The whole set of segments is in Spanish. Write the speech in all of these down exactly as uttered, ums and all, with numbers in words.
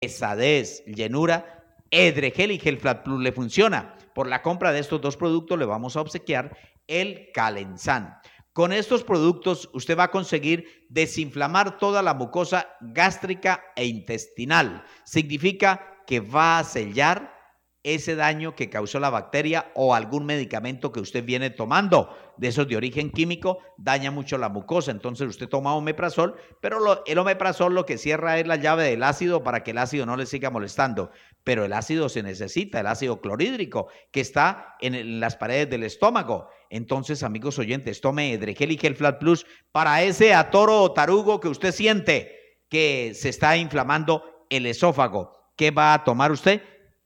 pesadez, llenura, Edregel y Gel Flat Plus le funciona. Por la compra de estos dos productos le vamos a obsequiar el Calensan. Con estos productos usted va a conseguir desinflamar toda la mucosa gástrica e intestinal. Significa que va a sellar ese daño que causó la bacteria o algún medicamento que usted viene tomando, de esos de origen químico, daña mucho la mucosa. Entonces usted toma omeprazol, pero lo, el omeprazol lo que cierra es la llave del ácido para que el ácido no le siga molestando. Pero el ácido se necesita, el ácido clorhídrico, que está en, el, en las paredes del estómago. Entonces, amigos oyentes, tome Edregel y Gel Flat Plus para ese atoro o tarugo que usted siente que se está inflamando el esófago. ¿Qué va a tomar usted?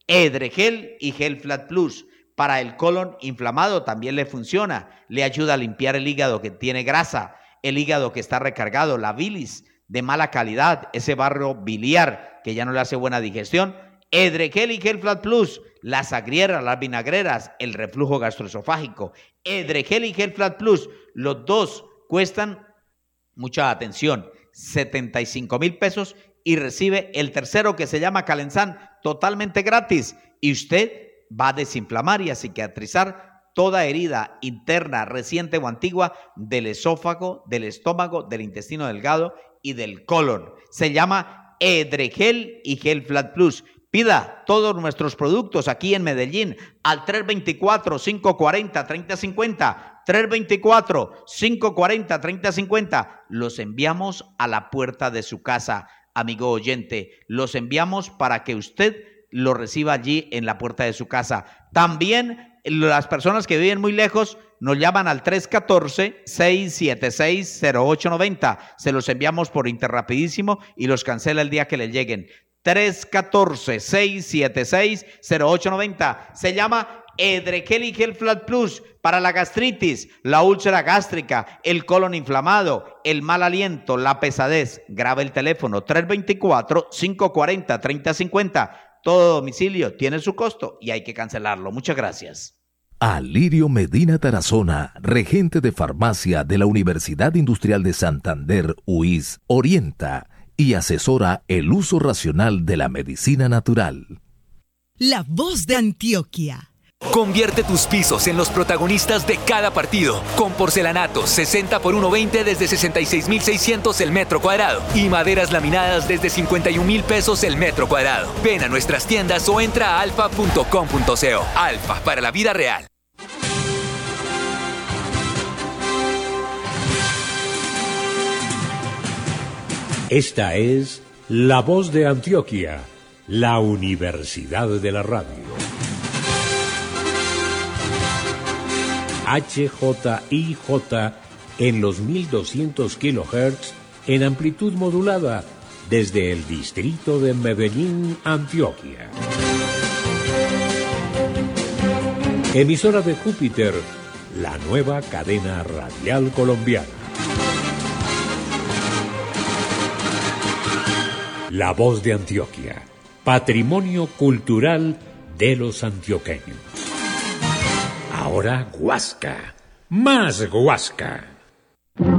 Edregel y Gel Flat Plus. Para el colon inflamado también le funciona, le ayuda a limpiar el hígado que tiene grasa, el hígado que está recargado, la bilis de mala calidad, ese barro biliar que ya no le hace buena digestión. Edregel y Gel Flat Plus, las agrieras, las vinagreras, el reflujo gastroesofágico. Edregel y Gel Flat Plus, los dos cuestan, mucha atención, setenta y cinco mil pesos y recibe el tercero que se llama Calensan totalmente gratis. Y usted va a desinflamar y a cicatrizar toda herida interna, reciente o antigua del esófago, del estómago, del intestino delgado y del colon. Se llama Edregel y Gel Flat Plus. Pida todos nuestros productos aquí en Medellín al tres dos cuatro, cinco cuatro cero, tres cero cinco cero, tres dos cuatro, cinco cuatro cero, tres cero cinco cero. Los enviamos a la puerta de su casa, amigo oyente. Los enviamos para que usted lo reciba allí en la puerta de su casa. También las personas que viven muy lejos nos llaman al tres uno cuatro, seis siete seis, cero ocho nueve cero. Se los enviamos por Interrapidísimo y los cancela el día que le lleguen. tres uno cuatro, seis siete seis, cero ocho nueve cero. Se llama Edregel y Gel Flat Plus para la gastritis, la úlcera gástrica, el colon inflamado, el mal aliento, la pesadez. Graba el teléfono tres dos cuatro, cinco cuatro cero, tres cero cinco cero. Todo domicilio tiene su costo y hay que cancelarlo. Muchas gracias. Alirio Medina Tarazona, regente de farmacia de la Universidad Industrial de Santander, U I S, orienta y asesora el uso racional de la medicina natural. La voz de Antioquia. Convierte tus pisos en los protagonistas de cada partido. Con porcelanatos sesenta por uno veinte desde sesenta y seis mil seiscientos el metro cuadrado. Y maderas laminadas desde cincuenta y un mil pesos el metro cuadrado. Ven a nuestras tiendas o entra a alfa punto com punto co. Alfa, para la vida real. Esta es La Voz de Antioquia, la Universidad de la Radio. H J I J en los mil doscientos kilohertz en amplitud modulada desde el distrito de Medellín, Antioquia. Emisora de Júpiter, la nueva cadena radial colombiana. La Voz de Antioquia, patrimonio cultural de los antioqueños. Ahora Guasca, más Guasca.